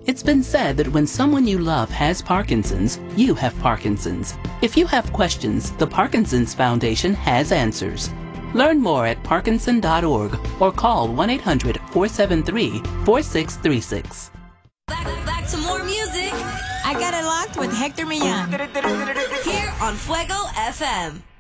It's been said that when someone you love has Parkinson's, you have Parkinson's. If you have questions, the Parkinson's Foundation has answers. Learn more at parkinson.org or call 1-800-473-4636. Back to more music. I got it locked with Hector Millán. Here on Fuego FM.